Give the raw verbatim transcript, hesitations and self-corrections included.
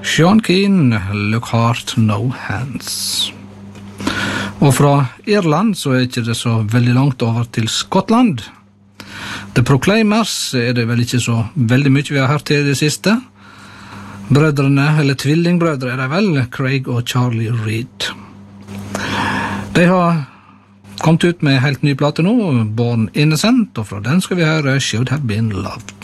Sean Keane, Look Heart, No Hands. Og fra Irland så er ikke det så veldig langt over til Skottland. The Proclaimers er det vel ikke så veldig mye vi har hørt til det siste. Brødrene, eller tvillingbrødre er det vel, Craig og Charlie Reid. De har kommet ut med helt ny plate nå, Born Innocent, og fra den skal vi høre Should Have Been Loved.